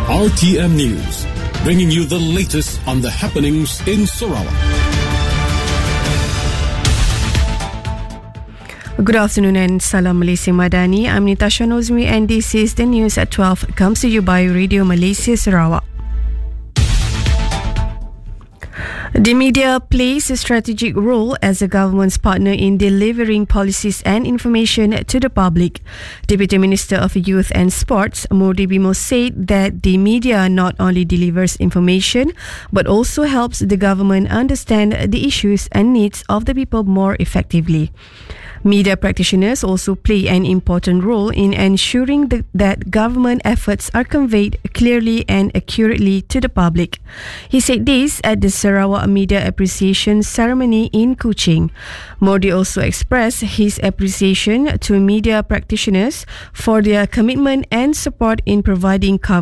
RTM News, bringing you the latest on the happenings in Sarawak. Good afternoon and Salam Malaysia Madani. I'm Natasha Nozmi and this is the news at 12. Comes to you by Radio Malaysia Sarawak. The media plays a strategic role as a government's partner in delivering policies and information to the public. Deputy Minister of Youth and Sports, Murdi Bimo, said that the media not only delivers information but also helps the government understand the issues and needs of the people more effectively. Media practitioners also play an important role in ensuring that government efforts are conveyed clearly and accurately to the public. He said this at the Sarawak Media Appreciation Ceremony in Kuching. Modi also expressed his appreciation to media practitioners for their commitment and support in providing coverage